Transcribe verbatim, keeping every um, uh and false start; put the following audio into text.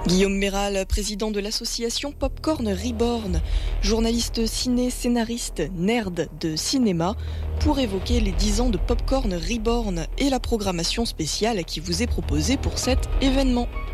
Guillaume Méral, président de l'association Popcorn Reborn, journaliste ciné-scénariste nerd de cinéma, pour évoquer les dix ans de Popcorn Reborn et la programmation spéciale qui vous est proposée pour cet événement.